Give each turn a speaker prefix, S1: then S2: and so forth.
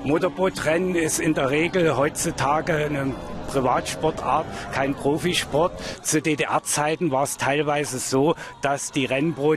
S1: Motorbootrennen ist in der Regel heutzutage eine Privatsportart, kein Profisport. Zu DDR-Zeiten war es teilweise so, dass die Rennboote